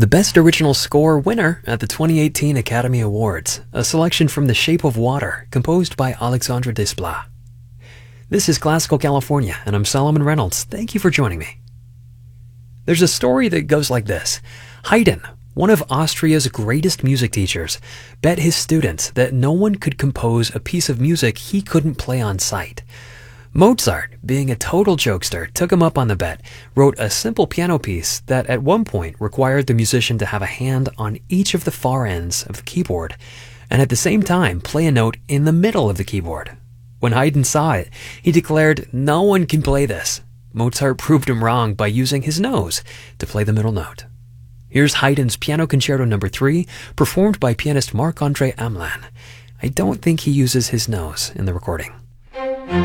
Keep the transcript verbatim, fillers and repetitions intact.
The Best Original Score winner at the twenty eighteen Academy Awards, a selection from The Shape of Water, composed by Alexandre Desplat. This is Classical California, and I'm Solomon Reynolds. Thank you for joining me. There's a story that goes like this. Haydn, one of Austria's greatest music teachers, bet his students that no one could compose a piece of music he couldn't play on sight. Mozart, being a total jokester, took him up on the bet, wrote a simple piano piece that at one point required the musician to have a hand on each of the far ends of the keyboard, and at the same time play a note in the middle of the keyboard. When Haydn saw it, he declared, "No one can play this." Mozart proved him wrong by using his nose to play the middle note. Here's Haydn's Piano Concerto number three, performed by pianist Marc-André Hamelin. I don't think he uses his nose in the recording.